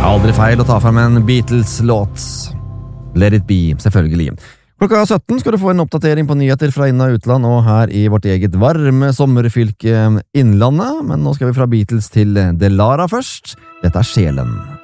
Aldri feil å ta frem en Beatles-låt. Let it be, selvfølgelig. Klokka 17 skal du få en oppdatering på nyheter fra inn- og utland, og her i vårt eget varme sommerfylke Innlandet. Men nå skal vi fra Beatles til Delara først. Dette er Sjelen.